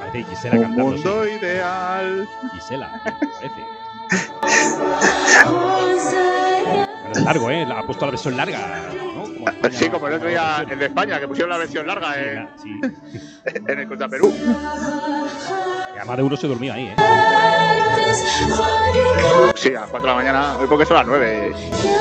Parece Gisela Un cantando. mundo ideal. Gisela, parece. Pero es largo, ¿eh? Ha puesto la versión larga, ¿no? Como España, Sí, como el otro día versión. el de España, que pusieron la versión larga Sí. en el contra Perú. Y además de uno se durmió ahí, ¿eh? Sí, a las 4 de la mañana, hoy porque son las 9.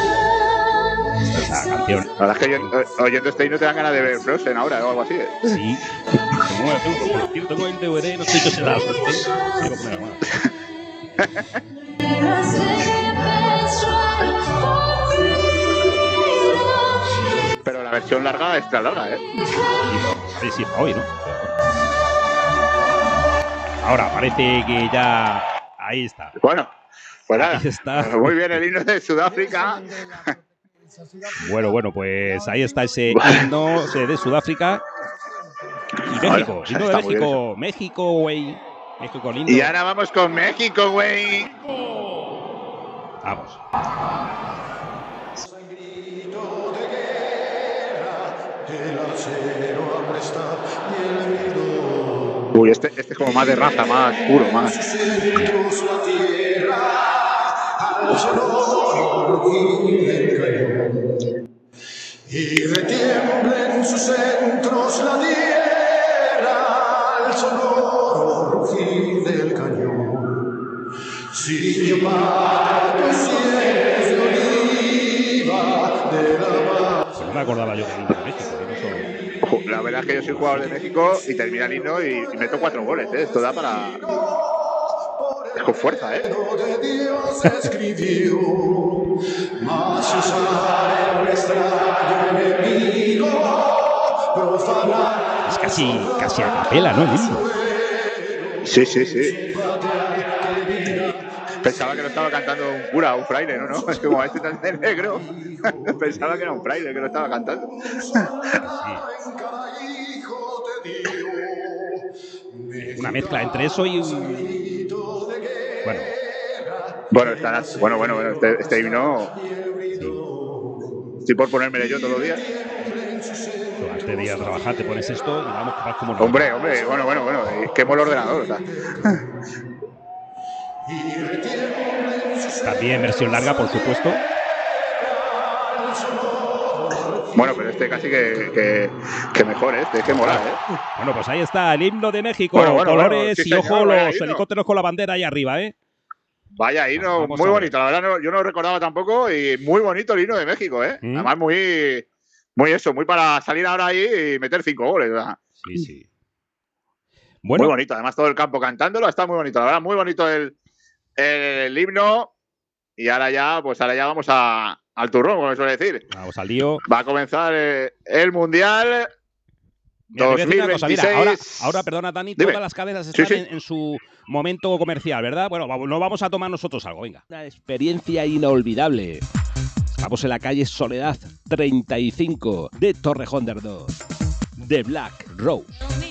Esa canción. La verdad es que oyendo este himno te dan ganas de ver Frozen ahora o algo así. Sí. Tengo el DVD, no sé qué será la suerte. Quiero poner la mano. Pero la versión larga es extra larga, ¿eh? Sí, para hoy, ¿no? Ahora parece que ya... Ahí está. Bueno, pues nada. Ahí está. Muy bien el himno de Sudáfrica. Bueno, pues ahí está ese himno de Sudáfrica. Y México, himno de México. México, güey. México lindo. Y ahora vamos con México, güey. Vamos. Uy, este es como más de raza, más puro, más. Y retiembla en sus centros la tierra al sonoro rugir del cañón. Si yo parto cielo oliva de la Pues no me acordaba yo del himno de México. La verdad es que yo soy jugador de México y termina el himno y meto 4 goles, ¿eh? Esto da para... Es con fuerza, ¿eh? de Dios escribió, mas usar el extraño enemigo, profanar. Es casi a capela, ¿no? El himno. Sí. Pensaba que lo estaba cantando un cura, un fraile, ¿no? Es que como este tan de negro, pensaba que era un fraile que lo estaba cantando. Una mezcla entre eso y... Bueno, este himno... Estoy por ponérmelo yo todos los días. Antes de ir a trabajar te pones esto y vamos, vas como no. Hombre, bueno, quemo el ordenador, o sea. También versión larga, por supuesto. Bueno, pero este casi que mejor, este que mola, ¿eh? Bueno, pues ahí está el himno de México. Bueno, colores sí, y ojo, señor, los helicópteros con la bandera ahí arriba, ¿eh? Vaya himno, Vamos muy bonito. La verdad, yo no lo recordaba tampoco y muy bonito el himno de México, ¿eh? Además, muy para salir ahora ahí y meter 5 goles, ¿verdad? Sí. Bueno. Muy bonito, además todo el campo cantándolo, está muy bonito, la verdad, muy bonito el himno. Y ahora ya vamos al turrón, como se suele decir. Vamos al lío. Va a comenzar el Mundial 2026. Mira, ahora, perdona, Dani, Dime. todas las cadenas están en su momento comercial, ¿verdad? Bueno, nos vamos a tomar nosotros algo, venga. Una experiencia inolvidable. Estamos en la calle Soledad 35 de Torrejón de Ardoz, de Black Rose.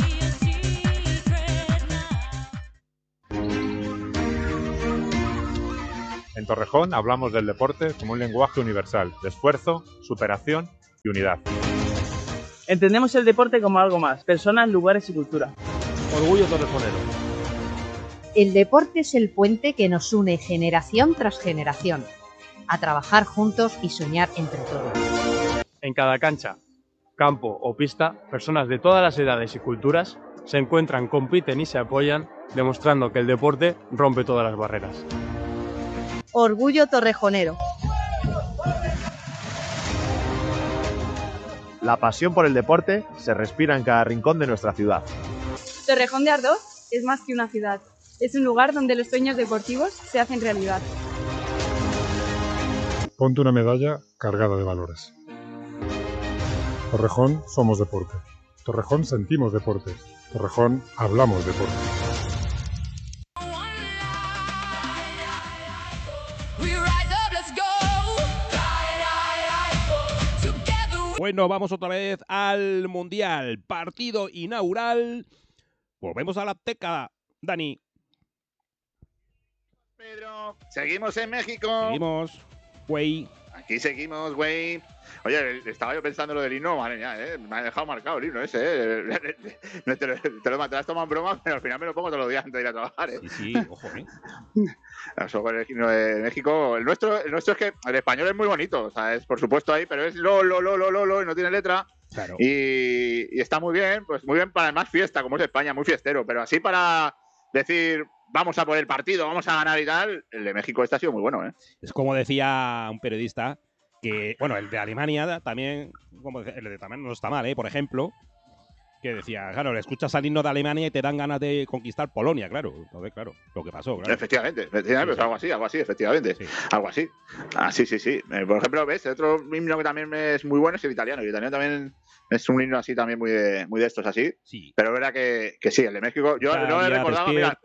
En Torrejón hablamos del deporte como un lenguaje universal, de esfuerzo, superación y unidad. Entendemos el deporte como algo más, personas, lugares y cultura. Orgullo torrejonero. El deporte es el puente que nos une generación tras generación, a trabajar juntos y soñar entre todos. En cada cancha, campo o pista, personas de todas las edades y culturas se encuentran, compiten y se apoyan, demostrando que el deporte rompe todas las barreras. Orgullo torrejonero. La pasión por el deporte se respira en cada rincón de nuestra ciudad. Torrejón de Ardoz es más que una ciudad. Es un lugar donde los sueños deportivos se hacen realidad. Ponte una medalla cargada de valores. Torrejón somos deporte. Torrejón sentimos deporte. Torrejón hablamos deporte. Bueno, vamos otra vez al Mundial. Partido inaugural. Volvemos a la Azteca, Dani. Pedro, seguimos en México. Seguimos, güey. Aquí seguimos, güey. Oye, estaba yo pensando lo del himno, madre mía, me ha dejado marcado el himno ese, te lo has tomado en broma, pero al final me lo pongo todos los días antes de ir a trabajar, Sí, ojo, Eso con el himno de México. El nuestro es que el español es muy bonito, o sea, es por supuesto ahí, pero es lo, y no tiene letra. Claro. Y está muy bien, pues muy bien para más fiesta, como es España, muy fiestero, pero así para decir, vamos a por el partido, vamos a ganar y tal, el de México este ha sido muy bueno, Es como decía un periodista, que, bueno, el de Alemania también, como el de también no está mal, por ejemplo, que decía, claro, le escuchas al himno de Alemania y te dan ganas de conquistar Polonia, claro. Entonces, claro, lo que pasó, claro. Efectivamente, pues algo así, efectivamente. Sí. Algo así. Sí. Por ejemplo, ves, otro himno que también es muy bueno es el italiano. El italiano también es un himno así también muy de estos así. Sí. Pero es verdad que sí, el de México, yo no le recordaba, mira.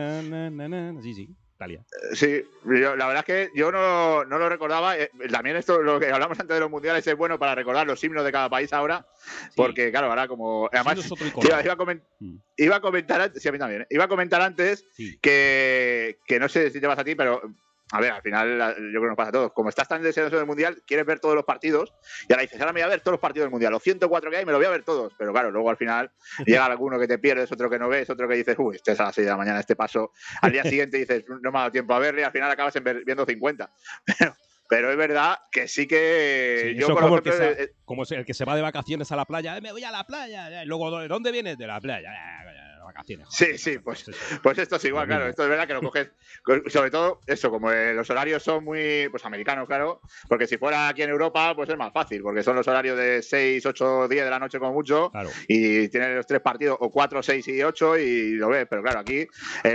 Sí. Italia. Sí, la verdad es que yo no lo recordaba. También esto, lo que hablamos antes de los mundiales, es bueno para recordar los himnos de cada país ahora. Sí. Porque, claro, ahora como. Además, iba a comentar antes. Sí, a mí también. Iba a comentar antes que no sé si te vas a ti, pero. A ver, al final yo creo que nos pasa a todos. Como estás tan deseoso del Mundial, quieres ver todos los partidos y ahora dices, ahora me voy a ver todos los partidos del Mundial. Los 104 que hay me los voy a ver todos. Pero claro, luego al final llega alguno que te pierdes, otro que no ves, otro que dices, uy, este es a las 6 de la mañana, este paso. Al día siguiente dices, no me ha dado tiempo a verle y al final acabas viendo 50. Pero es verdad que sí que yo, por ejemplo, como el que se va de vacaciones a la playa, me voy a la playa. Y luego, ¿de dónde vienes? De la playa. Vacaciones. Sí, pues esto es igual, claro. Esto es verdad que lo coges, sobre todo eso, como los horarios son muy americanos, claro, porque si fuera aquí en Europa, pues es más fácil, porque son los horarios de 6, 8, 10 de la noche como mucho, claro. Y tienes los 3 partidos, o 4, 6 y 8, y lo ves, pero claro, aquí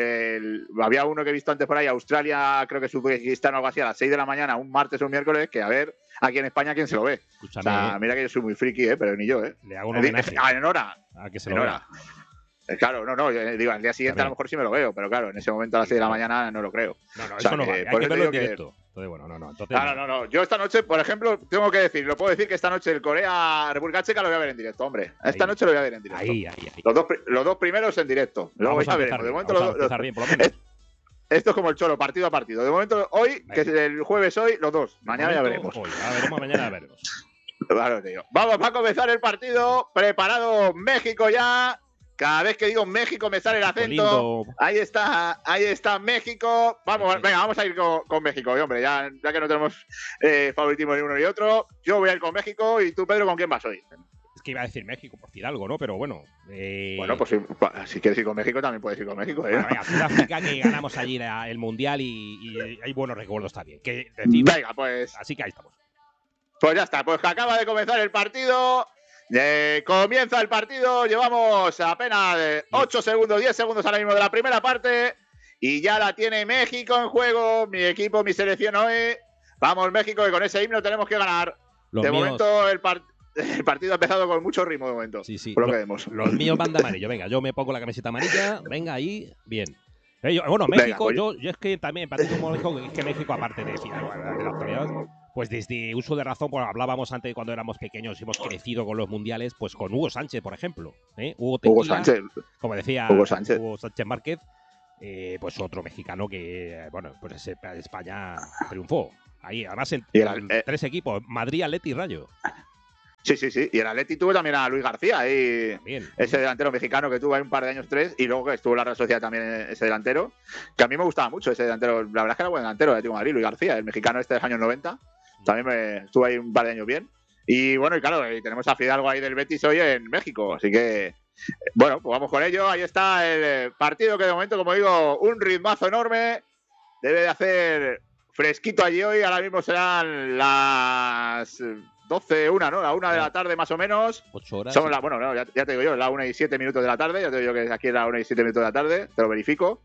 había uno que he visto antes por ahí, Australia, creo que es Uzbekistán o algo así, a las 6 de la mañana, un martes o un miércoles, que a ver aquí en España quién se lo ve. Escúchame, o sea, mira que yo soy muy friki, pero ni yo, Le hago un homenaje. En hora. A que se lo vea. Claro, digo, al día siguiente a lo mejor sí me lo veo, pero claro, en ese momento a las 6 de la mañana no lo creo. No, eso no vale, hay que verlo en directo. Entonces, bueno, entonces, no. Yo esta noche, por ejemplo, tengo que decir, lo puedo decir que esta noche el República Checa lo voy a ver en directo, hombre. Esta noche lo voy a ver en directo. Ahí. Los dos primeros en directo. Luego ya veremos. De momento bien, por lo menos. Esto es como el Cholo, partido a partido. De momento, hoy, que es el jueves hoy, los dos. Mañana ya veremos. Hoy, mañana ya veremos. Vale, tío. Vamos a comenzar el partido. Preparado México ya. Cada vez que digo México me sale el acento. Ahí está México. Vamos a ir con México, hombre. Ya que no tenemos favoritismo ni uno ni otro. Yo voy a ir con México y tú, Pedro, ¿con quién vas hoy? Es que iba a decir México, por decir algo, ¿no? Pero bueno. Bueno, pues si quieres ir con México, también puedes ir con México. Bueno, venga, Sudáfrica, que ganamos allí el Mundial y hay buenos recuerdos también. Venga, pues. Así que ahí estamos. Pues ya está, pues que acaba de comenzar el partido. Comienza el partido, llevamos apenas 8 segundos, 10 segundos ahora mismo de la primera parte y ya la tiene México en juego, mi equipo, mi selección hoy. Vamos México, que con ese himno tenemos que ganar. Momento el partido ha empezado con mucho ritmo de momento. Sí. Por lo que vemos. Los míos van de amarillo, venga, yo me pongo la camiseta amarilla, venga ahí, bien. Bueno, México, venga, yo es que también, partido como México, es que México, aparte de la actualidad, pues desde uso de razón, pues hablábamos antes cuando éramos pequeños y hemos crecido con los mundiales, pues con Hugo Sánchez, por ejemplo. Hugo Sánchez. Como decía Hugo Sánchez Márquez, pues otro mexicano que, bueno, pues España triunfó. Ahí, además, en 3 equipos, Madrid, Atleti y Rayo. Sí. Y el Atleti tuvo también a Luis García, ese delantero mexicano que tuvo ahí un par de años, 3, y luego que estuvo en la Real Sociedad también ese delantero, que a mí me gustaba mucho ese delantero. La verdad es que era buen delantero el Atlético de Madrid, Luis García, el mexicano de los años 90. También estuvo ahí un par de años bien. Y bueno, y claro, tenemos a Fidalgo ahí del Betis hoy en México. Así que, bueno, pues vamos con ello. Ahí está el partido que de momento, como digo, un ritmazo enorme. Debe de hacer fresquito allí hoy. Ahora mismo serán las 12, 1, ¿no? La 1 de la tarde más o menos. 8 horas. Son ya te digo yo, la 1 y 7 minutos de la tarde. Ya te digo yo que aquí es la 1 y 7 minutos de la tarde. Te lo verifico.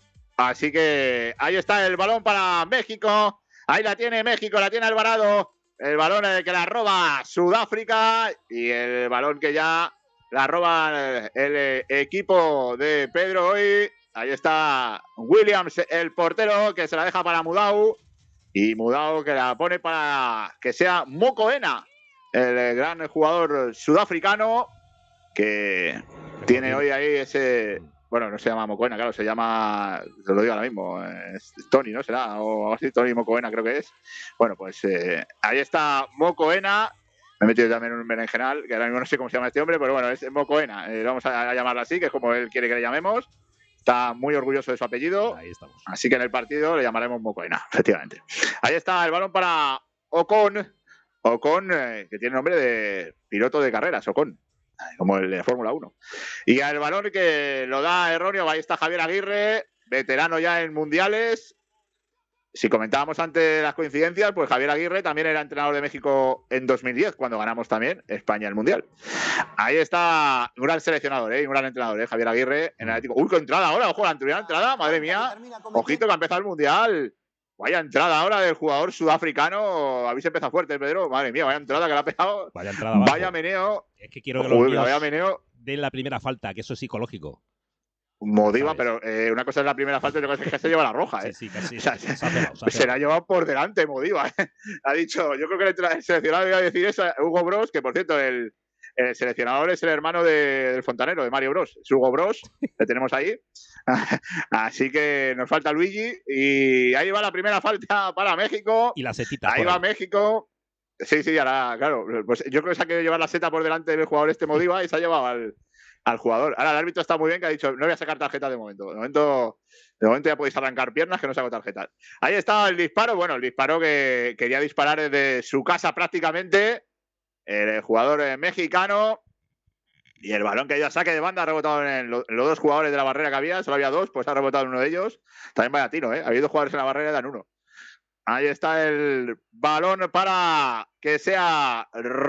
Así que ahí está el balón para México. Ahí la tiene México, la tiene Alvarado. El balón que la roba Sudáfrica y el balón que ya la roba el equipo de Pedro hoy. Ahí está Williams, el portero, que se la deja para Mudau. Y Mudau que la pone para que sea Mokoena, el gran jugador sudafricano que tiene hoy ahí ese Bueno, no se llama Mocoena, claro, se llama, te lo digo ahora mismo, es Tony, ¿no? Será, o algo así, Tony Mocoena creo que es. Bueno, pues ahí está Mocoena. Me he metido también en un berenjenal, que ahora mismo no sé cómo se llama este hombre, pero bueno, es Mocoena. Vamos a llamarlo así, que es como él quiere que le llamemos. Está muy orgulloso de su apellido. Ahí estamos. Así que en el partido le llamaremos Mocoena, efectivamente. Ahí está el balón para Ocon. Ocon, que tiene nombre de piloto de carreras, Ocon, como el de Fórmula 1. Y el balón que lo da erróneo, ahí está Javier Aguirre, veterano ya en mundiales. Si comentábamos antes las coincidencias, pues Javier Aguirre también era entrenador de México en 2010, cuando ganamos también España el Mundial. Ahí está un gran seleccionador, un gran entrenador, Javier Aguirre en el Atlético. ¡Uy, qué entrada ahora! ¡Ojo, la entrada! ¡Madre mía! Ojito que ha empezado el Mundial. Vaya entrada ahora del jugador sudafricano. Habéis empezado fuerte, Pedro. Madre mía, vaya entrada que le ha pegado. Vaya entrada. Vaya meneo. Es que quiero que los míos vaya meneo den la primera falta, que eso es psicológico. Modiva, pero una cosa es la primera falta y otra cosa es que se lleva la roja. Sí, casi. O sea, se la ha llevado por delante, Modiva. Ha dicho, yo creo que el seleccionador iba a decir eso, Hugo Bros, que por cierto, el seleccionador es el hermano del fontanero, de Mario Bros. Es Hugo Bros, le tenemos ahí. Así que nos falta Luigi. Y ahí va la primera falta para México. Y la setita. Ahí va México. Sí, ahora, claro. Pues yo creo que se ha querido llevar la seta por delante del jugador Modiva y se ha llevado al jugador. Ahora el árbitro está muy bien, que ha dicho, no voy a sacar tarjeta de momento. De momento ya podéis arrancar piernas, que no saco tarjetas. Ahí está el disparo. Bueno, el disparo que quería disparar desde su casa prácticamente. El jugador mexicano. Y el balón que ya saque de banda ha rebotado en los dos jugadores de la barrera que había. Solo había dos, pues ha rebotado en uno de ellos. También vaya tiro, ¿eh? Había dos jugadores en la barrera y dan uno. Ahí está el balón para que sea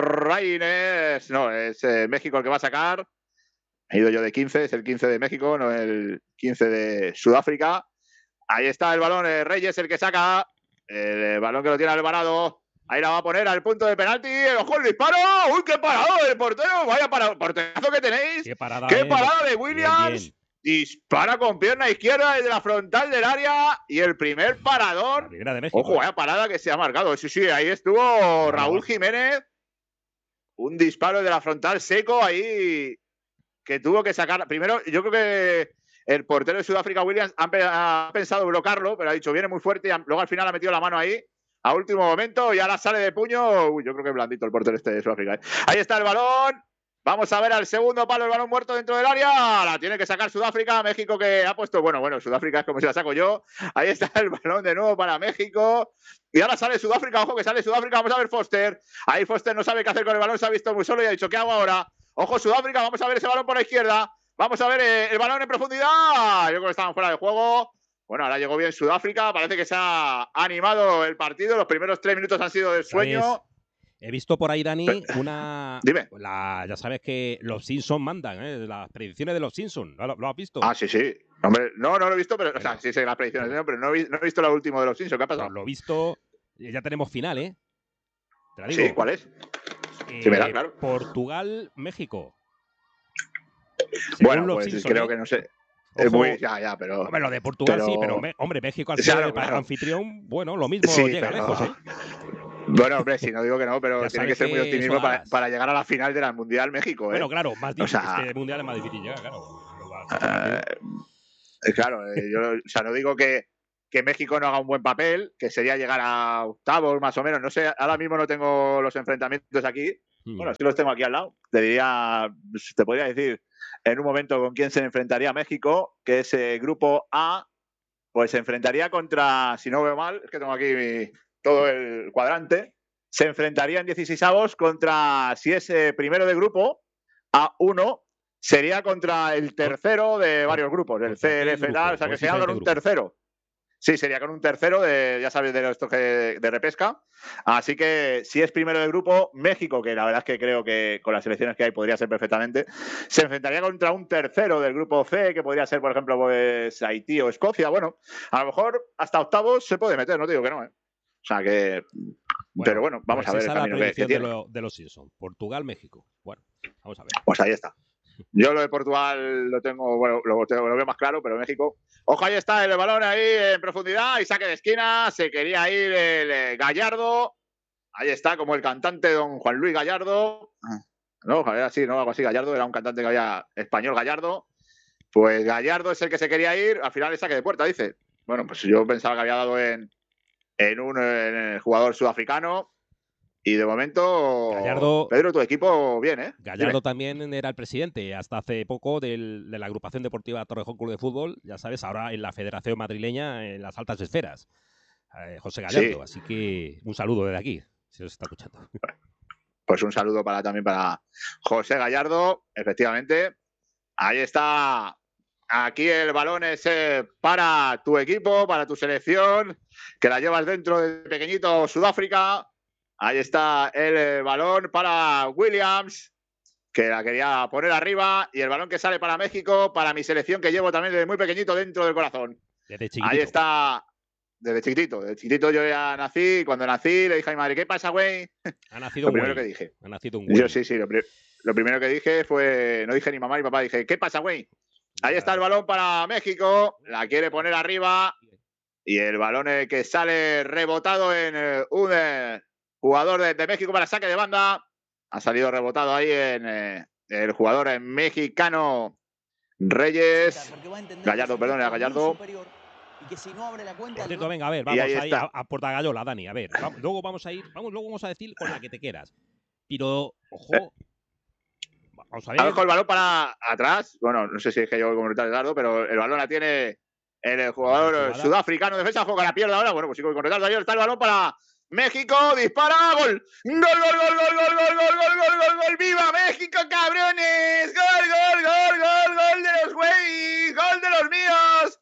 Reines. No, es México el que va a sacar. He ido yo de 15, es el 15 de México, no el 15 de Sudáfrica. Ahí está el balón, Reyes el que saca. El balón que lo tiene Alvarado. Ahí la va a poner al punto de penalti. ¡Ojo el disparo! ¡Uy, qué parado del portero! ¡Vaya porterazo que tenéis! ¡Qué parada de Williams! Bien. Dispara con pierna izquierda desde la frontal del área. Y el primer parador. Ojo, vaya parada que se ha marcado. Sí, ahí estuvo Raúl Jiménez. Un disparo de la frontal seco ahí, que tuvo que sacar. Primero, yo creo que el portero de Sudáfrica, Williams, ha pensado bloquearlo, pero ha dicho, viene muy fuerte, y luego al final ha metido la mano ahí, a último momento, y ahora sale de puño. Uy, yo creo que es blandito el portero de Sudáfrica. Ahí está el balón. Vamos a ver al segundo palo, el balón muerto dentro del área. La tiene que sacar Sudáfrica. México que ha puesto, bueno, Sudáfrica es como si la saco yo. Ahí está el balón de nuevo para México. Y ahora sale Sudáfrica, ojo que sale Sudáfrica. Vamos a ver Foster. Ahí Foster no sabe qué hacer con el balón, se ha visto muy solo y ha dicho, ¿qué hago ahora? Ojo Sudáfrica, vamos a ver ese balón por la izquierda. Vamos a ver el balón en profundidad. Yo creo que estaban fuera de juego. Bueno, ahora llegó bien Sudáfrica. Parece que se ha animado el partido. Los primeros 3 minutos han sido de sueño. He visto por ahí, Dani, una... Dime. Ya sabes que los Simpsons mandan, las predicciones de los Simpsons. ¿Lo has visto? Ah, sí. Hombre, no lo he visto, pero... O sea, sí sé las predicciones, pero no he visto lo último de los Simpsons. ¿Qué ha pasado? Lo he visto... Ya tenemos final, ¿eh? ¿Te la digo? Sí, ¿cuál es? Sí, me da, claro. Portugal-México. Bueno, pues Simpsons, creo que no sé. Es muy... Ya, pero... Hombre, lo de Portugal sí, pero... Hombre, México al ser el anfitrión, bueno, lo mismo llega lejos, ¿eh? Bueno, hombre, si no digo que no, pero tiene que ser muy optimismo para llegar a la final del Mundial México, ¿eh? Bueno, claro, más difícil. Este Mundial es más difícil llegar, claro. Claro, yo no digo que México no haga un buen papel, que sería llegar a octavos más o menos. No sé, ahora mismo no tengo los enfrentamientos aquí. Bueno, sí los tengo aquí al lado. Te podría decir en un momento con quién se enfrentaría México, que es grupo A, pues se enfrentaría contra, si no veo mal, es que tengo aquí todo el cuadrante, se enfrentaría en 16avos contra, si es primero de grupo, A1, sería contra el tercero de varios grupos, el CLF, tal, o sea que sería con un tercero. Sí, sería con un tercero ya sabes, de estos de repesca. Así que si es primero de grupo, México, que la verdad es que creo que con las selecciones que hay podría ser perfectamente, se enfrentaría contra un tercero del grupo C, que podría ser, por ejemplo, pues Haití o Escocia. Bueno, a lo mejor hasta octavos se puede meter, no te digo que no, ¿eh? O sea que... pero bueno, vamos a ver el camino que tiene. De los Simpsons. Portugal-México. Bueno, vamos a ver. Pues ahí está. Yo lo de Portugal lo tengo, bueno, lo veo más claro, pero México... Ojo, ahí está el balón ahí en profundidad y saque de esquina. Se quería ir el Gallardo. Ahí está, como el cantante don Juan Luis Gallardo. No, era así, no, algo así, Gallardo. Era un cantante que había español Gallardo. Pues Gallardo es el que se quería ir, al final es saque de puerta, dice. Bueno, pues yo pensaba que había dado en el jugador sudafricano. Y de momento, Gallardo, Pedro, tu equipo bien, ¿eh? Gallardo también era el presidente hasta hace poco de la agrupación deportiva Torrejón Club de Fútbol, ya sabes, ahora en la Federación Madrileña en las altas esferas. José Gallardo, así que un saludo desde aquí, si os está escuchando. Pues un saludo también para José Gallardo, efectivamente. Ahí está. Aquí el balón es para tu equipo, para tu selección, que la llevas dentro de pequeñito Sudáfrica. Ahí está el balón para Williams, que la quería poner arriba. Y el balón que sale para México, para mi selección, que llevo también desde muy pequeñito dentro del corazón. Desde chiquitito. Ahí está, desde chiquitito. Desde chiquitito yo ya nací. Y cuando nací le dije a mi madre, ¿qué pasa, güey? Ha nacido lo primero que dije. Ha nacido un güey. Yo sí. Lo primero que dije fue, no dije ni mamá ni papá, dije, ¿qué pasa, güey? Ahí está el balón para México. La quiere poner arriba. Y el balón que sale rebotado en un jugador de México para saque de banda. Ha salido rebotado ahí en el jugador mexicano Reyes. Gallardo, perdón, era Gallardo. Venga, a ver, vamos ahí a Portagayola, Dani. A ver, luego vamos a decir con la que te quieras. Pero, ojo. Vamos a ver. Dejo el balón para atrás. Bueno, no sé si es que yo como retardo, pero el balón la tiene el jugador sudafricano. Defensa, juega la pierda ahora. Bueno, pues sí, con retardo. Ahí está el balón para México. Dispara. Gol. Gol. ¡Viva México, cabrones! Gol de los güey. Gol de los míos.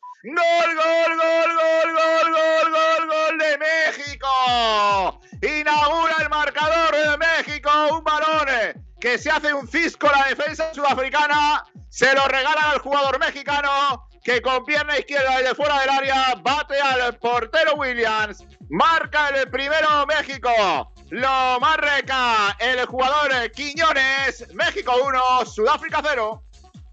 Gol de México. Inaugura el marcador de México. Un balón que se hace un cisco la defensa sudafricana. Se lo regala al jugador mexicano, que con pierna izquierda desde fuera del área bate al portero Williams. Marca el primero México. Lo marca el jugador Quiñones. México 1, Sudáfrica 0.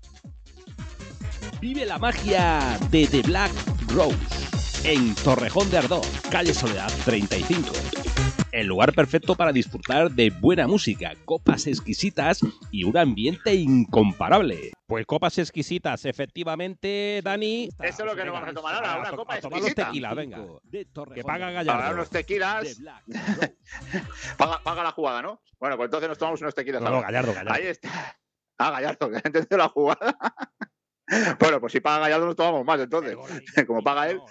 Vive la magia de The Black Rose en Torrejón de Ardoz, calle Soledad 35. El lugar perfecto para disfrutar de buena música, copas exquisitas y un ambiente incomparable. Pues copas exquisitas, efectivamente, Dani. Eso es lo que nos vamos a tomar ahora, una copa exquisita. Los tequilas, venga. Que paga Gallardo. Ahora unos tequilas. paga la jugada, ¿no? Bueno, pues entonces nos tomamos unos tequilas. No, Gallardo. Ahí está. Gallardo, que ha entendido la jugada. Bueno, pues si paga Gallardo nos tomamos más, entonces. Como paga él.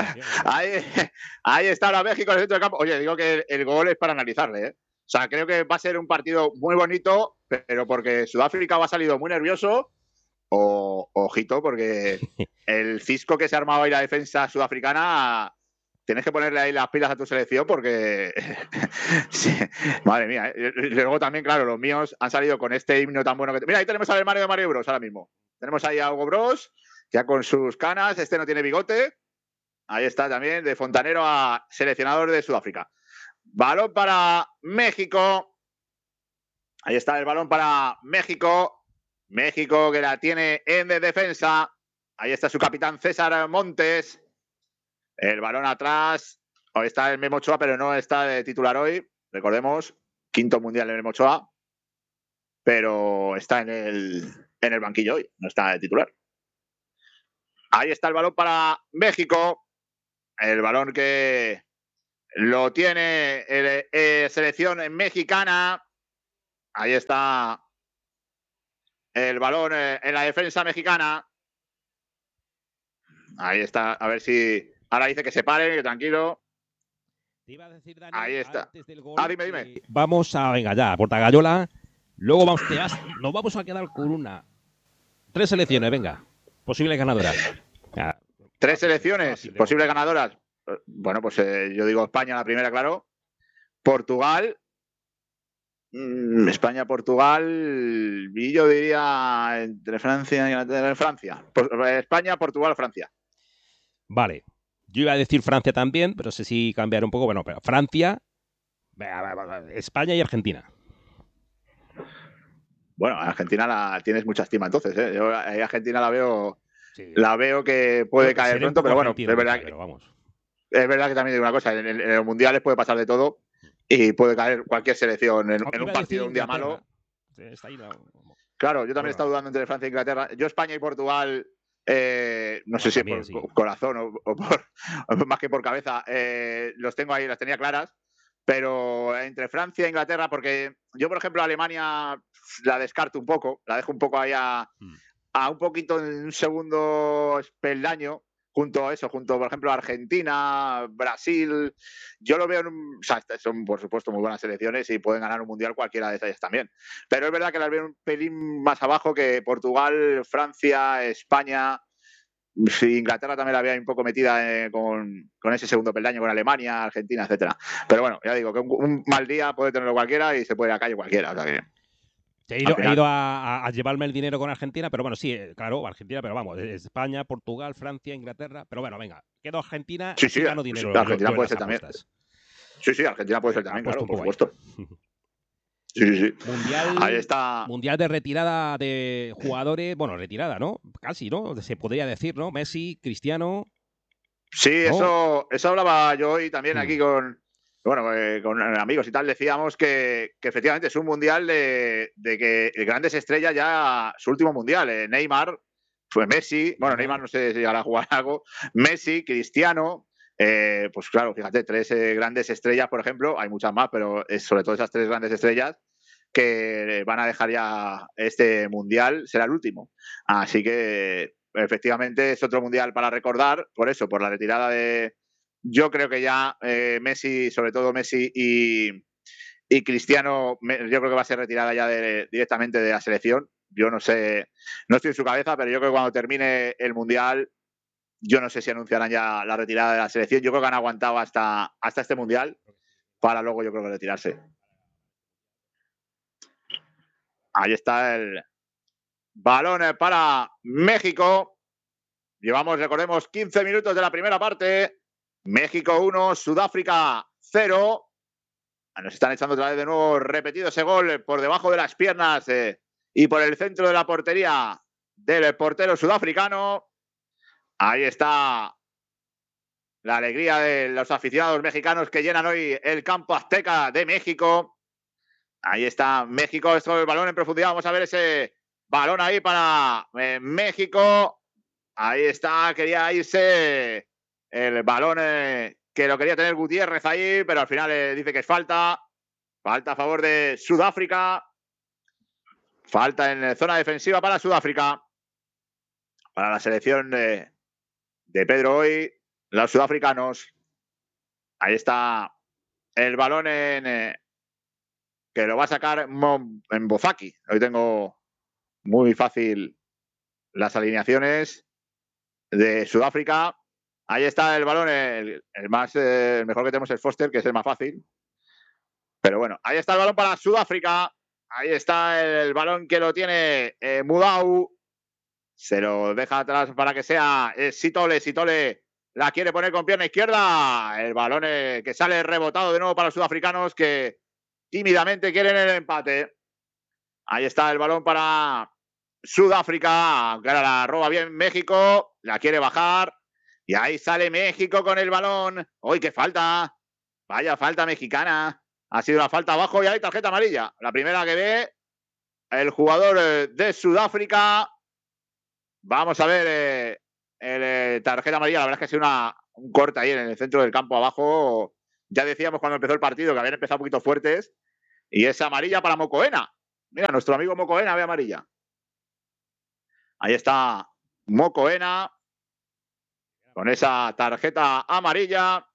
Ahí está ahora México en el centro del campo. Oye, digo que el gol es para analizarle, ¿eh? O sea, creo que va a ser un partido muy bonito, pero porque Sudáfrica ha salido muy nervioso. Ojito, porque el cisco que se ha armado ahí la defensa sudafricana, tienes que ponerle ahí las pilas a tu selección porque... sí, madre mía, ¿eh? Luego también, claro, los míos han salido con este himno tan bueno que... Mira, ahí tenemos al hermano de Mario Bros ahora mismo. Tenemos ahí a Hugo Bros, ya con sus canas. Este no tiene bigote. Ahí está también, de fontanero a seleccionador de Sudáfrica. Balón para México. Ahí está el balón para México. México que la tiene en defensa. Ahí está su capitán César Montes. El balón atrás. Hoy está el Memo Ochoa, pero no está de titular hoy. Recordemos, 5º mundial de Memo Ochoa. Pero está en el banquillo hoy, no está de titular. Ahí está el balón para México. El balón que lo tiene selección mexicana. Ahí está el balón en la defensa mexicana. Ahí está, a ver si... Ahora dice que se pare, que tranquilo. Te iba a decir, Dani, ahí está. Dime. Vamos a, venga ya, Portagayola. Luego nos vamos a quedar con 3 selecciones, venga. Posibles ganadoras. 3 selecciones, posibles ganadoras. Bueno, pues yo digo España la primera, claro. Portugal. España-Portugal. Y yo diría entre Francia y Inglaterra. Francia. España, Portugal, Francia. Vale. Yo iba a decir Francia también, pero sé si cambiar un poco. Bueno, pero Francia, España y Argentina. Bueno, Argentina tienes mucha estima entonces, ¿eh? Yo a Argentina la veo que puede caer pronto, pero bueno, es verdad que también digo una cosa, en los mundiales puede pasar de todo y puede caer cualquier selección en un partido un día malo. Claro, yo también he estado dudando entre Francia e Inglaterra. Yo España y Portugal no sé si por corazón o más que por cabeza, los tengo ahí, las tenía claras. Pero entre Francia e Inglaterra, porque yo, por ejemplo, Alemania la descarto un poco, la dejo un poco ahí a un poquito en un segundo peldaño, junto, por ejemplo, a Argentina, Brasil. Yo lo veo o sea, son, por supuesto, muy buenas selecciones y pueden ganar un mundial cualquiera de ellas también. Pero es verdad que las veo un pelín más abajo que Portugal, Francia, España. Sí, Inglaterra también la había un poco metida con ese segundo peldaño, con Alemania, Argentina, etcétera. Pero bueno, ya digo que un mal día puede tenerlo cualquiera y se puede ir a la calle cualquiera. O sea que, he ido a llevarme el dinero con Argentina, pero bueno, sí, claro, Argentina, pero vamos, España, Portugal, Francia, Inglaterra, pero bueno, venga, quedo Argentina y gano dinero. Sí, Argentina puede ser también. Sí, Argentina puede ser también, claro, por supuesto. Sí. Ahí está. Mundial de retirada de jugadores, bueno, retirada, ¿no? Casi, ¿no? Se podría decir, ¿no? Messi, Cristiano. Sí, ¿no? Eso hablaba yo hoy también aquí con amigos y tal. Decíamos que efectivamente es un mundial de que grandes estrellas ya, su último mundial. Neymar, fue Messi, bueno, Neymar no sé si llegará a jugar algo, Messi, Cristiano. Pues claro, fíjate, 3 grandes estrellas, por ejemplo, hay muchas más, pero sobre todo esas 3 grandes estrellas que van a dejar ya este mundial, será el último. Así que efectivamente es otro mundial para recordar, por eso, por la retirada de, yo creo que ya Messi, sobre todo Messi y Cristiano, yo creo que va a ser retirada ya directamente de la selección. Yo no sé, no estoy en su cabeza, pero yo creo que cuando termine el mundial, yo no sé si anunciarán ya la retirada de la selección. Yo creo que han aguantado hasta este mundial para luego, yo creo que retirarse. Ahí está el balón para México. Llevamos, recordemos, 15 minutos de la primera parte. México 1, Sudáfrica 0. Nos están echando otra vez de nuevo repetido ese gol por debajo de las piernas y por el centro de la portería del portero sudafricano. Ahí está la alegría de los aficionados mexicanos que llenan hoy el campo azteca de México. Ahí está México, esto el balón en profundidad. Vamos a ver ese balón ahí para México. Ahí está, quería irse el balón que lo quería tener Gutiérrez ahí, pero al final dice que es falta. Falta a favor de Sudáfrica. Falta en zona defensiva para Sudáfrica. Para la selección de Pedro hoy, los sudafricanos. Ahí está el balón que lo va a sacar en Bozaki. Hoy tengo muy fácil las alineaciones de Sudáfrica. Ahí está el balón, el mejor que tenemos es Foster, que es el más fácil. Pero bueno, ahí está el balón para Sudáfrica. Ahí está el balón que lo tiene Mudau. Se lo deja atrás para que sea Sitole. Sitole la quiere poner con pierna izquierda. El balón que sale rebotado de nuevo para los sudafricanos que tímidamente quieren el empate. Ahí está el balón para Sudáfrica. Aunque ahora la roba bien México. La quiere bajar. Y ahí sale México con el balón. ¡Uy, qué falta! Vaya falta mexicana. Ha sido una falta abajo y hay tarjeta amarilla. La primera que ve el jugador de Sudáfrica. Vamos a ver el tarjeta amarilla. La verdad es que ha sido un corte ahí en el centro del campo abajo. Ya decíamos cuando empezó el partido que habían empezado un poquito fuertes. Y es amarilla para Mocoena. Mira, nuestro amigo Mocoena ve amarilla. Ahí está Mocoena con esa tarjeta amarilla.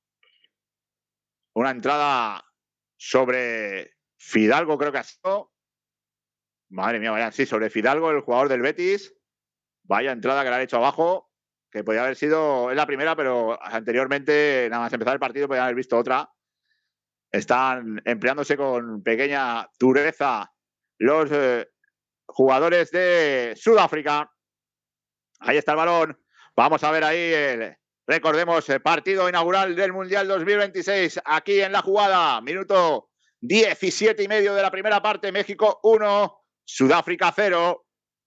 Una entrada sobre Fidalgo, creo que ha sido. Madre mía, vaya, sí, sobre Fidalgo, el jugador del Betis. Vaya entrada que le han hecho abajo, que podía haber sido, es la primera, pero anteriormente, nada más empezar el partido, podían haber visto otra. Están empleándose con pequeña dureza los jugadores de Sudáfrica. Ahí está el balón. Vamos a ver ahí recordemos, partido inaugural del Mundial 2026 aquí en La Jugada. Minuto 17,5 de la primera parte. México 1, Sudáfrica 0.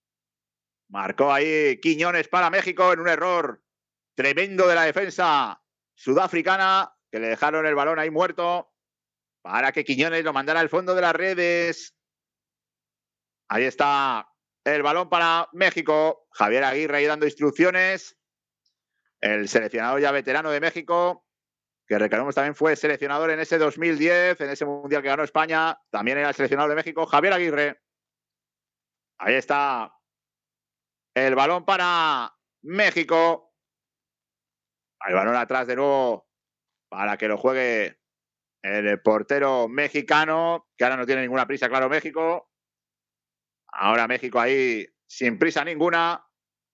Marcó ahí Quiñones para México en un error tremendo de la defensa sudafricana, que le dejaron el balón ahí muerto para que Quiñones lo mandara al fondo de las redes. Ahí está el balón para México. Javier Aguirre ahí dando instrucciones. El seleccionador ya veterano de México, que recordemos también fue seleccionador en ese 2010, en ese mundial que ganó España. También era el seleccionador de México, Javier Aguirre. Ahí está el balón para México. El balón atrás de nuevo para que lo juegue el portero mexicano, que ahora no tiene ninguna prisa, claro, México. Ahora México ahí sin prisa ninguna.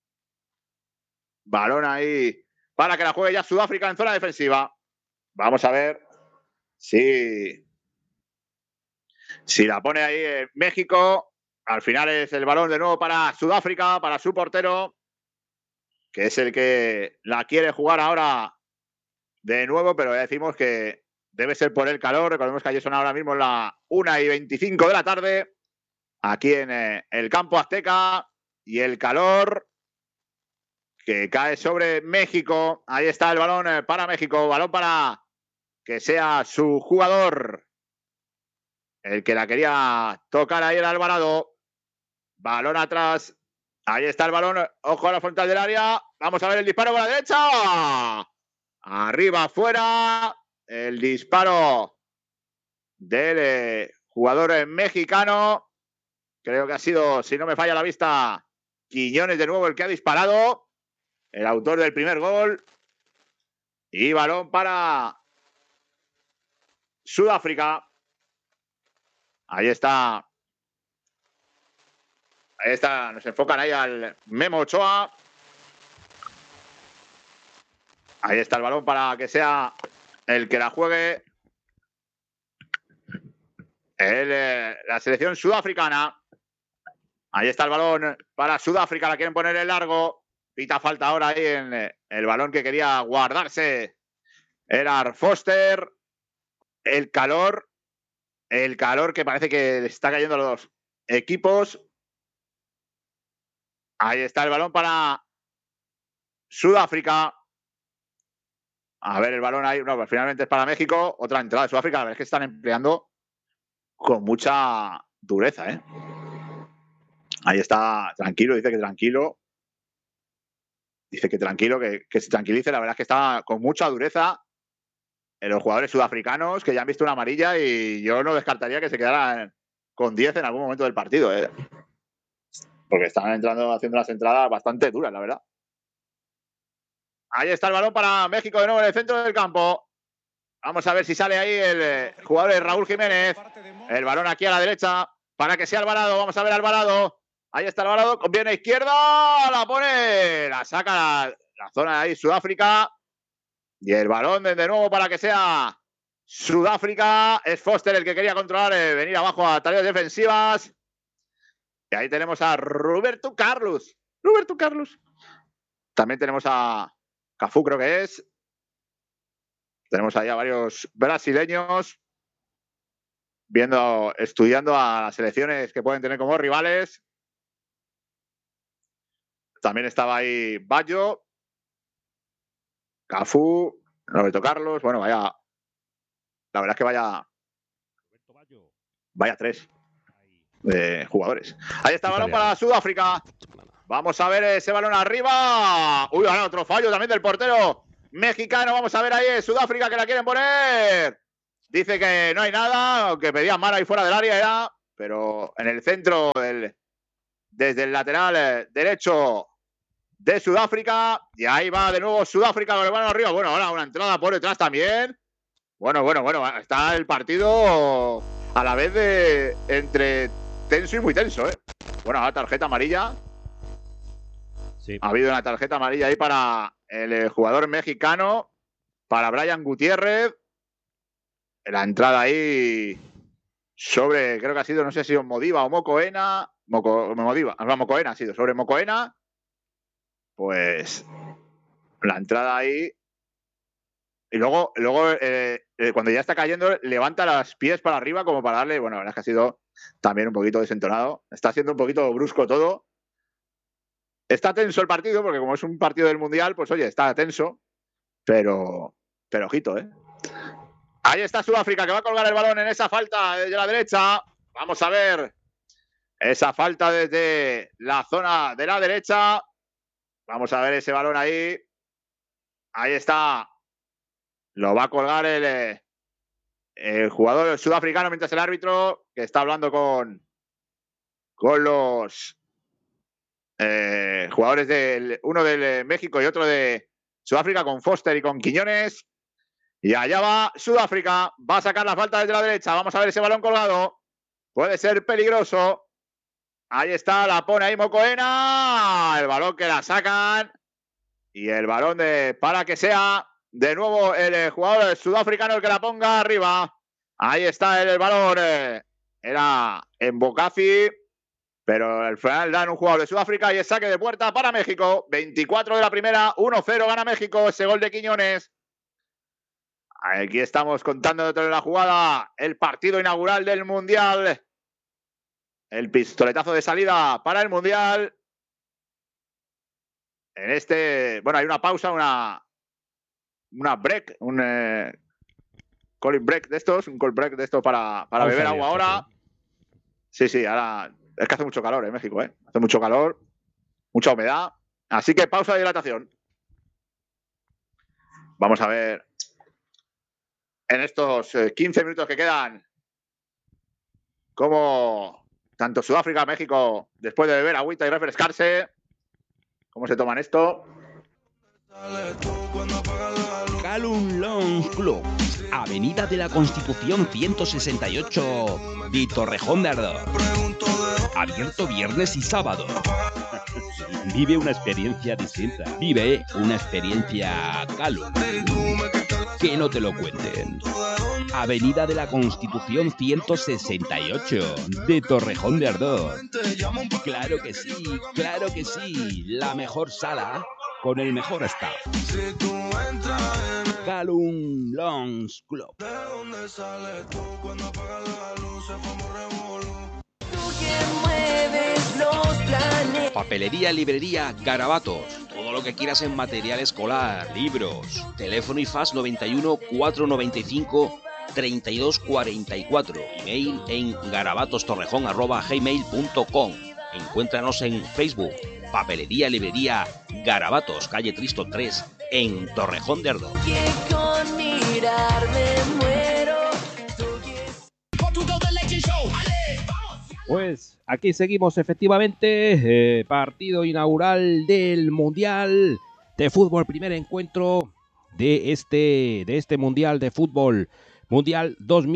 Balón ahí para que la juegue ya Sudáfrica en zona defensiva. Vamos a ver si la pone ahí México. Al final es el balón de nuevo para Sudáfrica, para su portero, que es el que la quiere jugar ahora de nuevo, pero ya decimos que debe ser por el calor. Recordemos que allí son ahora mismo las 1:25 de la tarde, aquí en el campo azteca, y el calor que cae sobre México. Ahí está el balón para México, balón para que sea su jugador el que la quería tocar. Ahí era Alvarado. Balón atrás. Ahí está el balón. Ojo a la frontal del área. Vamos a ver el disparo con la derecha. Arriba, afuera. El disparo del jugador mexicano. Creo que ha sido, si no me falla la vista, Quiñones de nuevo el que ha disparado. El autor del primer gol. Y balón para Sudáfrica. Ahí está. Ahí está. Nos enfocan ahí al Memo Ochoa. Ahí está el balón para que sea el que la juegue la selección sudafricana. Ahí está el balón para Sudáfrica. La quieren poner en largo. Pita falta ahora ahí en el balón que quería guardarse era Foster. El calor que parece que le está cayendo a los equipos. Ahí está el balón para Sudáfrica. A ver el balón ahí. No, pues finalmente es para México. Otra entrada de Sudáfrica. La verdad es que están empleando con mucha dureza, ¿eh? Ahí está, tranquilo, dice que tranquilo. Dice que tranquilo, que se tranquilice. La verdad es que está con mucha dureza en los jugadores sudafricanos, que ya han visto una amarilla, y yo no descartaría que se quedaran con 10 en algún momento del partido, ¿eh? Porque están haciendo unas entradas bastante duras, la verdad. Ahí está el balón para México de nuevo en el centro del campo. Vamos a ver si sale ahí el jugador de Raúl Jiménez. El balón aquí a la derecha para que sea Alvarado. Vamos a ver Alvarado. Ahí está Alvarado. Viene a izquierda. La pone. La saca la zona de ahí Sudáfrica. Y el balón de nuevo para que sea Sudáfrica. Es Foster el que quería controlar, venir abajo a tareas defensivas. Y ahí tenemos a Roberto Carlos. También tenemos a Cafú, creo que es. Tenemos ahí a varios brasileños estudiando a las selecciones que pueden tener como rivales. También estaba ahí Baggio, Cafú, Roberto Carlos. Bueno, vaya. La verdad es que vaya tres jugadores. Ahí está el balón para Sudáfrica. Vamos a ver ese balón arriba. Uy, ahora otro fallo también del portero mexicano. Vamos a ver ahí Sudáfrica que la quieren poner. Dice que no hay nada, aunque pedían mal ahí fuera del área ya, pero en el centro, desde el lateral derecho de Sudáfrica. Y ahí va de nuevo Sudáfrica con el balón arriba. Bueno, ahora una entrada por detrás también. Bueno. Está el partido a la vez de entre tenso y muy tenso, ¿eh? Bueno, ahora tarjeta amarilla. Sí. Ha habido una tarjeta amarilla ahí para el jugador mexicano, para Brian Gutiérrez. La entrada ahí sobre, creo que ha sido, no sé si Modiva o Mocoena. Mocoena ha sido, sobre Mocoena. Pues la entrada ahí. Y luego cuando ya está cayendo, levanta los pies para arriba como para darle. Bueno, la verdad es que ha sido también un poquito desentonado. Está siendo un poquito brusco todo. Está tenso el partido, porque como es un partido del Mundial, pues oye, está tenso. Pero ojito, ¿eh? Ahí está Sudáfrica, que va a colgar el balón en esa falta de la derecha. Vamos a ver Esa falta desde la zona de la derecha. Vamos a ver ese balón ahí. Ahí está. Lo va a colgar el jugador sudafricano mientras el árbitro, que está hablando con los jugadores uno de México y otro de Sudáfrica, con Foster y con Quiñones. Y allá va Sudáfrica. Va a sacar la falta desde la derecha. Vamos a ver ese balón colgado. Puede ser peligroso. Ahí está, la pone ahí Mokoena. El balón que la sacan. Y el balón para que sea de nuevo el jugador sudafricano el que la ponga arriba. Ahí está el balón. Era en Bocafi. Pero al final dan un jugador de Sudáfrica y es saque de puerta para México. 24 de la primera, 1-0 gana México. Ese gol de Quiñones. Aquí estamos contando dentro de la jugada el partido inaugural del Mundial. El pistoletazo de salida para el Mundial. Bueno, hay una pausa, una break, un calling break de estos, un call break de estos para beber agua ahora. Sí, ahora es que hace mucho calor en México, hace mucho calor, mucha humedad. Así que pausa de hidratación. Vamos a ver en estos 15 minutos que quedan cómo tanto Sudáfrica, México, después de beber agüita y refrescarse, cómo se toman esto. Calum Lounge Club, Avenida de la Constitución 168 de Torrejón de Ardoz. Abierto viernes y sábado. Vive una experiencia distinta. Vive una experiencia Calum. Que no te lo cuenten. Avenida de la Constitución 168 de Torrejón de Ardoz. Claro que sí, la mejor sala con el mejor staff. Calum Lounge Club. Papelería, librería, Garabatos. Todo lo que quieras en material escolar, libros. Teléfono y fax 91 495 3244. Email en garabatostorrejón@gmail.com. Encuéntranos en Facebook. Papelería, librería, Garabatos, calle Tristo 3, en Torrejón de Ardoz. Pues aquí seguimos efectivamente, partido inaugural del Mundial de Fútbol, primer encuentro de este Mundial de Fútbol, Mundial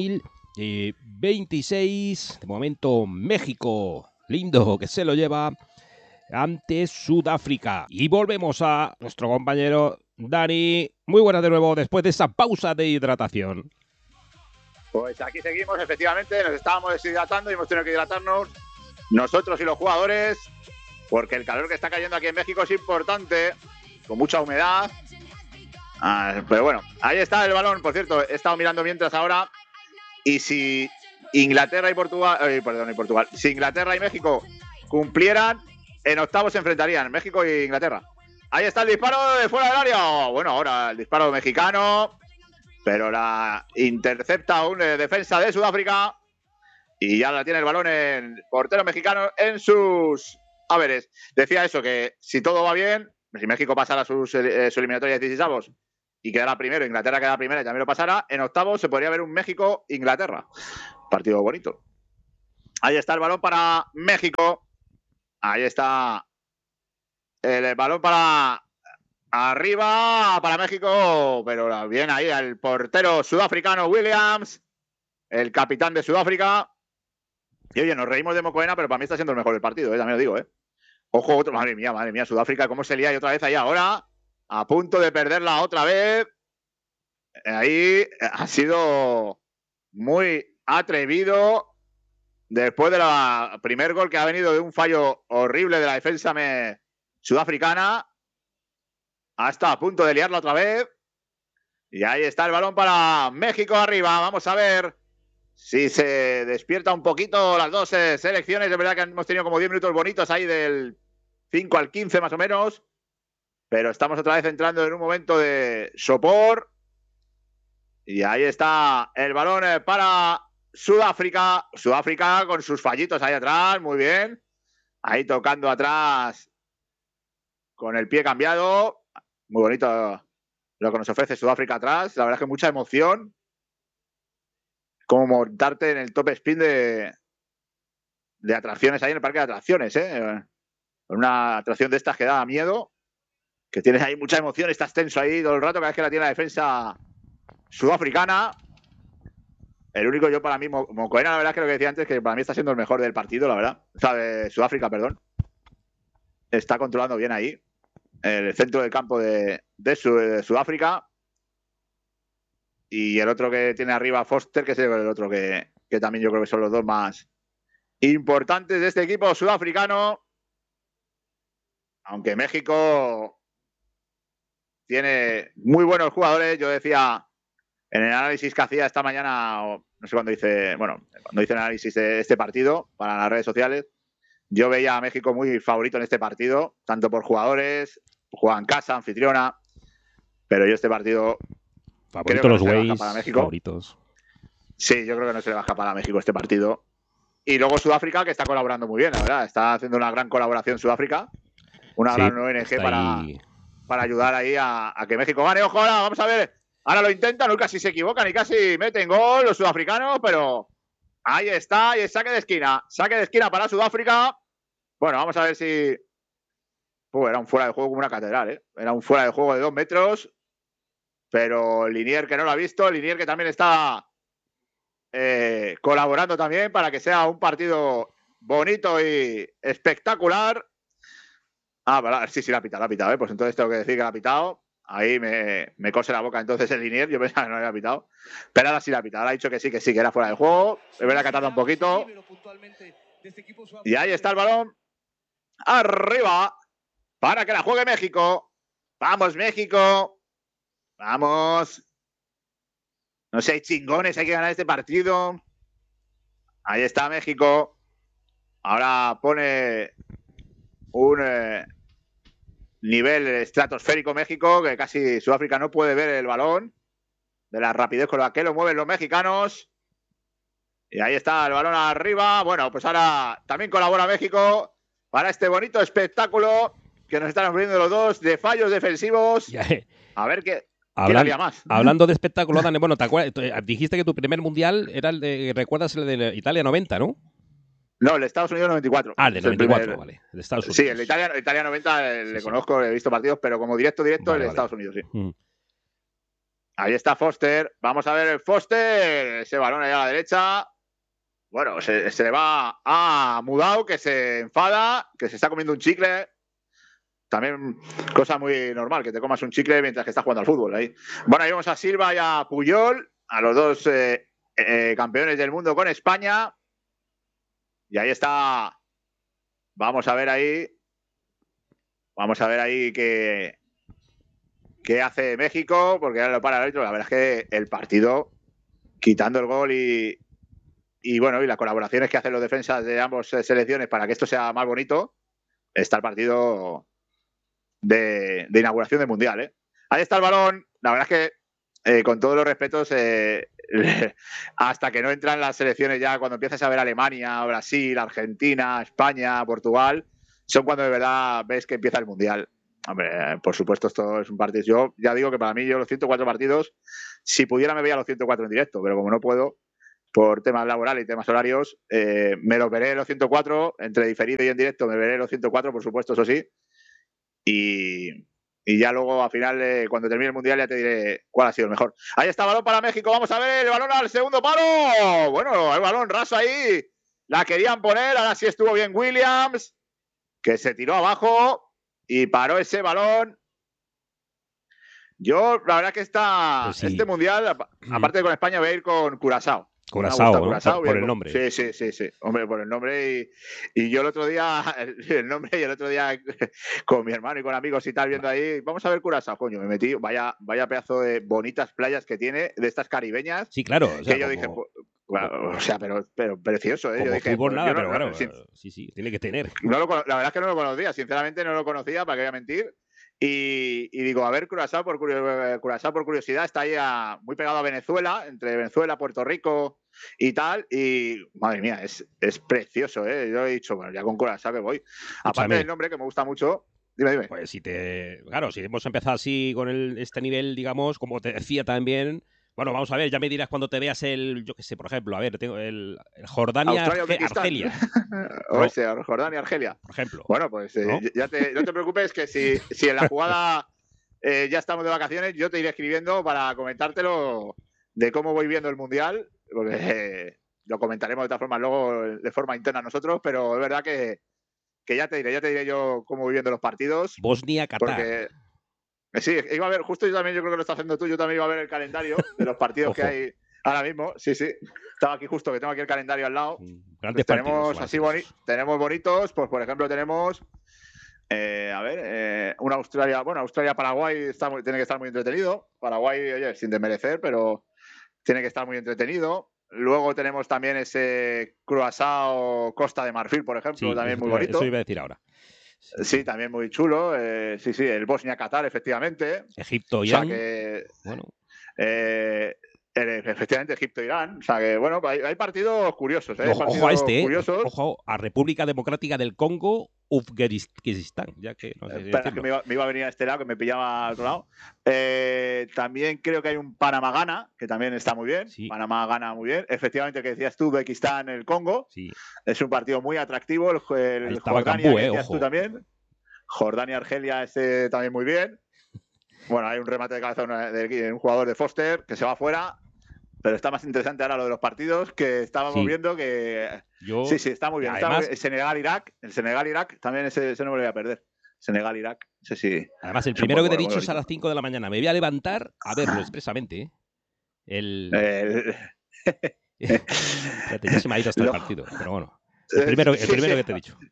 2026. De momento México, lindo que se lo lleva ante Sudáfrica. Y volvemos a nuestro compañero Dani. Muy buenas de nuevo después de esa pausa de hidratación. Pues aquí seguimos, efectivamente, nos estábamos deshidratando y hemos tenido que hidratarnos nosotros y los jugadores, porque el calor que está cayendo aquí en México es importante, con mucha humedad. Pero bueno, ahí está el balón, por cierto, he estado mirando mientras ahora, y si Inglaterra y Portugal, si Inglaterra y México cumplieran, en octavos se enfrentarían, México e Inglaterra. Ahí está el disparo de fuera del área. Bueno, ahora el disparo mexicano, pero la intercepta un defensa de Sudáfrica y ya la tiene el balón el portero mexicano en sus haberes. Decía eso, que si todo va bien, si México pasara su eliminatoria de 16avos y quedara primero, Inglaterra quedara primera y también lo pasara, en octavos se podría ver un México-Inglaterra. Partido bonito. Ahí está el balón para México. Ahí está el balón para arriba para México, pero bien ahí el portero sudafricano Williams, el capitán de Sudáfrica. Y oye, nos reímos de Mokoena, pero para mí está siendo el mejor del partido, también lo digo, Ojo, otro, madre mía, Sudáfrica, cómo se lía ahí otra vez ahí ahora, a punto de perderla otra vez. Ahí ha sido muy atrevido después del primer gol que ha venido de un fallo horrible de la defensa sudafricana. Hasta a punto de liarla otra vez. Y ahí está el balón para México arriba. Vamos a ver si se despierta un poquito las dos selecciones. Es verdad que hemos tenido como 10 minutos bonitos ahí del 5 al 15 más o menos. Pero estamos otra vez entrando en un momento de sopor. Y ahí está el balón para Sudáfrica. Sudáfrica con sus fallitos ahí atrás, muy bien. Ahí tocando atrás con el pie cambiado. Muy bonito lo que nos ofrece Sudáfrica atrás. La verdad es que mucha emoción. Como montarte en el top spin de atracciones ahí en el parque de atracciones, ¿eh? Una atracción de estas que da miedo. Que tienes ahí mucha emoción, estás tenso ahí todo el rato cada vez que la tiene la defensa sudafricana. El único yo para mí, Mokoena, la verdad es que lo que decía antes, que para mí está siendo el mejor del partido, la verdad. O sea, de Sudáfrica, perdón. Está controlando bien ahí el centro del campo de Sudáfrica. Y el otro que tiene arriba, Foster, que es el otro que también yo creo que son los dos más importantes de este equipo sudafricano. Aunque México tiene muy buenos jugadores. Yo decía en el análisis que hacía esta mañana, o no sé cuándo hice, bueno, cuando hice el análisis de este partido para las redes sociales, yo veía a México muy favorito en este partido, tanto por jugadores, juega en casa, anfitriona, pero yo este partido favorito los Ways, para México. Favoritos. Sí, yo creo que no se le baja para México este partido. Y luego Sudáfrica, que está colaborando muy bien, la verdad, está haciendo una gran colaboración Sudáfrica, una gran ONG para ayudar ahí a que México gane. Ojo, ahora vamos a ver. Ahora lo intentan, no casi se equivocan y casi meten gol los sudafricanos, pero ahí está, y es saque de esquina. Saque de esquina para Sudáfrica. Bueno, vamos a ver si... era un fuera de juego como una catedral, ¿eh? Era un fuera de juego de 2 metros, pero Linier que no lo ha visto, Linier que también está colaborando también para que sea un partido bonito y espectacular. Sí, la ha pitado, ¿eh? Pues entonces tengo que decir que la ha pitado. Ahí me cose la boca entonces el Linier. Yo pensaba que no había pitado. Pero ahora sí la ha pitado. Ahora ha dicho que sí, que era fuera de juego. Es verdad que ha tardado un poquito. Y ahí está el balón. Arriba. Para que la juegue México. Vamos, México. Vamos. No sé, hay chingones. Hay que ganar este partido. Ahí está México. Ahora pone un nivel estratosférico México, que casi Sudáfrica no puede ver el balón, de la rapidez con la que lo mueven los mexicanos. Y ahí está el balón arriba. Bueno, pues ahora también colabora México para este bonito espectáculo que nos están ofreciendo los dos de fallos defensivos. A ver qué había más. Hablando de espectáculo, Dani, bueno, ¿te acuerdas? Dijiste que tu primer mundial era el de, ¿recuerdas el de Italia 90, no? No, el de Estados Unidos 94. Ah, el de 94, vale. El de Estados Unidos. Sí, el de Italia 90 le conozco, he visto partidos, pero como directo, vale, el de Estados Unidos, sí. Ahí está Foster. Vamos a ver el Foster. Ese balón ahí a la derecha. Bueno, se le va a Mudau, que se enfada, que se está comiendo un chicle. También cosa muy normal, que te comas un chicle mientras que estás jugando al fútbol. Ahí. Bueno, ahí vamos a Silva y a Puyol, a los dos campeones del mundo con España. Y ahí está. Vamos a ver ahí. Vamos a ver ahí qué hace México, porque ahora lo para el árbitro. La verdad es que el partido, quitando el gol y bueno, y las colaboraciones que hacen los defensas de ambas selecciones para que esto sea más bonito, está el partido de inauguración del Mundial, ¿eh? Ahí está el balón. La verdad es que, con todos los respetos, hasta que no entran las selecciones ya, cuando empiezas a ver Alemania, Brasil, Argentina, España, Portugal, son cuando de verdad ves que empieza el Mundial. Hombre, por supuesto, esto es un partido. Yo ya digo que para mí, yo los 104 partidos, si pudiera me veía los 104 en directo, pero como no puedo, por temas laborales y temas horarios, me los veré los 104, entre diferido y en directo me veré los 104, por supuesto, eso sí. Y ya luego, al final, cuando termine el Mundial, ya te diré cuál ha sido el mejor. Ahí está el balón para México. Vamos a ver el balón al segundo palo. Bueno, el balón raso ahí. La querían poner. Ahora sí estuvo bien Williams, que se tiró abajo y paró ese balón. Yo, la verdad que este Mundial, aparte de con España, voy a ir con Curazao. Curazao, ¿no? Por el nombre. Sí. Hombre, por el nombre. Y yo el otro día, con mi hermano y con amigos y tal, viendo ahí, vamos a ver Curazao, coño, me metí, vaya pedazo de bonitas playas que tiene, de estas caribeñas. Sí, claro. O sea, que yo dije, bueno, o sea, pero precioso, ¿eh? Como yo dije, fútbol nada, pero claro, sí, tiene que tener. La verdad es que no lo conocía, sinceramente no lo conocía, para qué voy a mentir. Y digo, a ver, Curazao por curiosidad, está ahí muy pegado a Venezuela, entre Venezuela, Puerto Rico y tal. Y madre mía, es precioso, ¿eh? Yo he dicho, bueno, ya con Curazao que voy. Escúchame. Aparte del nombre, que me gusta mucho. Dime. Pues si hemos empezado así con este nivel, digamos, como te decía también. Bueno, vamos a ver, ya me dirás cuando te veas yo qué sé, por ejemplo, a ver, tengo el Jordania-Argelia. O sea, Jordania-Argelia. Por ejemplo. Bueno, pues ¿no? No te preocupes que si en la jugada ya estamos de vacaciones, yo te iré escribiendo para comentártelo de cómo voy viendo el Mundial, porque lo comentaremos de todas formas luego de forma interna nosotros, pero es verdad que ya te diré yo cómo voy viendo los partidos. Bosnia-Qatar. Porque sí, iba a ver, justo yo también, yo creo que lo estás haciendo tú, yo también iba a ver el calendario de los partidos que hay ahora mismo. Sí. Estaba aquí justo, que tengo aquí el calendario al lado. Grandes pues tenemos partidos, tenemos bonitos, pues por ejemplo tenemos una Australia-Paraguay tiene que estar muy entretenido. Paraguay, oye, sin desmerecer, pero tiene que estar muy entretenido. Luego tenemos también ese Curazao-Costa de Marfil, por ejemplo, también muy bonito. Eso iba a decir ahora. Sí, también muy chulo. Sí, el Bosnia-Qatar, efectivamente. Egipto-Irán. O sea que, bueno. Efectivamente, Egipto-Irán. O sea que, bueno, hay partidos curiosos. Ojo a ojo a República Democrática del Congo, Uzbekistán. Ya que no sé si espera, que me iba a venir a este lado, que me pillaba al otro lado. También creo que hay un Panamá-Ghana, que también está muy bien. Sí. Panamá-Ghana, muy bien. Efectivamente, que decías tú, Uzbekistán, el Congo. Sí. Es un partido muy atractivo. El Jordania, que decías tú también. Jordania-Argelia, también muy bien. Bueno, hay un remate de cabeza de un jugador de Foster que se va fuera. Pero está más interesante ahora lo de los partidos que estábamos viendo que... Sí, está muy bien. Además, el Senegal-Irak, también ese no me lo voy a perder. Senegal-Irak, sí. Además, el primero que te he dicho es a las 5 de la mañana. Me voy a levantar a verlo expresamente. Fíjate, ya se me ha ido hasta el partido, pero bueno. El primero que te he dicho.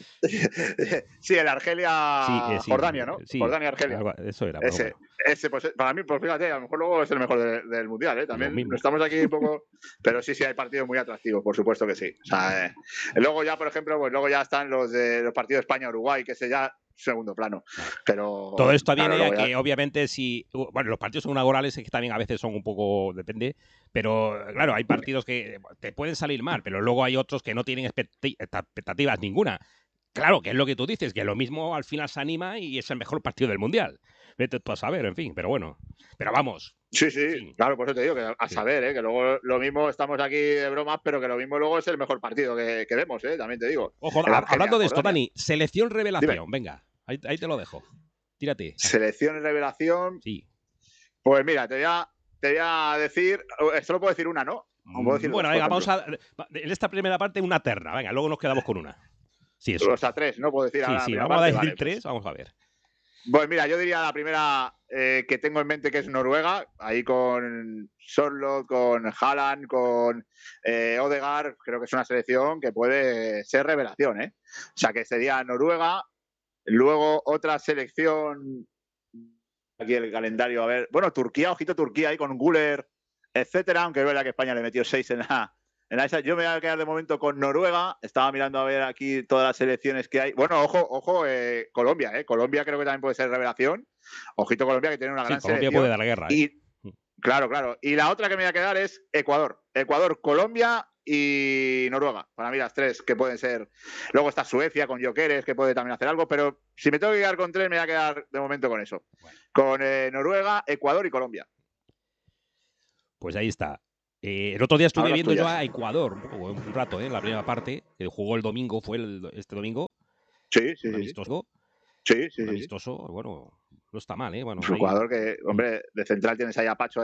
Sí, el Argelia-Jordania, ¿no? Sí, Jordania-Argelia. Eso era. Ese, pues, para mí, pues fíjate, a lo mejor luego es el mejor del Mundial, ¿eh? También estamos aquí un poco... Pero sí, hay partidos muy atractivos, por supuesto que sí. O sea, luego ya, por ejemplo, pues luego ya están los partidos de España-Uruguay, que ese ya segundo plano. Pero todo esto viene a que, obviamente, bueno, los partidos inaugurales es que también a veces son un poco... Depende... Pero, claro, hay partidos que te pueden salir mal, pero luego hay otros que no tienen expectativas ninguna. Claro, que es lo que tú dices, que lo mismo al final se anima y es el mejor partido del Mundial. Vete tú a saber, en fin, pero bueno. Pero vamos. Sí, claro, por eso te digo, que a saber, que luego lo mismo estamos aquí de bromas, pero que lo mismo luego es el mejor partido que vemos, también te digo. Ojo, hablando de esto, Dani, selección revelación, dime. Venga, ahí te lo dejo. Tírate. Selección revelación. Sí. Pues mira, te voy a decir, solo puedo decir una, ¿no? Bueno, venga, vamos en esta primera parte una terna, venga, luego nos quedamos con una. Sí, eso. O sea, tres, ¿no? Puedo decir. Sí, vamos a decir tres, vamos a ver. Pues mira, yo diría la primera que tengo en mente, que es Noruega, ahí con Sørloth, con Haaland, con Odegaard. Creo que es una selección que puede ser revelación, ¿eh? O sea, que sería Noruega. Luego otra selección, aquí el calendario, a ver, bueno, Turquía, ojito Turquía ahí con Güler, etcétera, aunque es verdad que España le metió 6 en la yo me voy a quedar de momento con Noruega. Estaba mirando a ver aquí todas las selecciones que hay. Bueno, ojo, Colombia, Colombia creo que también puede ser revelación. Ojito Colombia, que tiene una gran Colombia selección. Puede dar la guerra, Claro. Y la otra que me voy a quedar es Ecuador, Colombia y Noruega. Para mí las tres que pueden ser. Luego está Suecia con Gyökeres, que puede también hacer algo, pero si me tengo que quedar con tres, me voy a quedar de momento con eso. Bueno. Con Noruega, Ecuador y Colombia. Pues ahí está. El otro día estuve viendo yo a Ecuador un rato, en la primera parte, que jugó el domingo, este domingo. Sí. Amistoso. Sí. Amistoso, bueno, no está mal, ¿eh? Bueno, un jugador que, hombre, de central tienes ahí a Pacho